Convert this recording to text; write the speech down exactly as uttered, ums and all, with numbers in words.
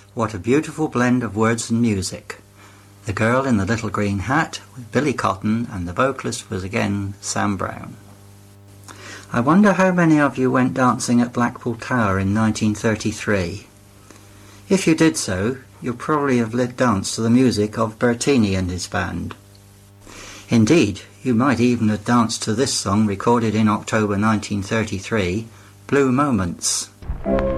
What a beautiful blend of words and music. The Girl in the Little Green Hat with Billy Cotton, and the vocalist was again Sam Brown. I wonder how many of you went dancing at Blackpool Tower in nineteen thirty-three. If you did so, you'll probably have lit danced to the music of Bertini and his band. Indeed, you might even have danced to this song recorded in October nineteen thirty-three, Blue Moments.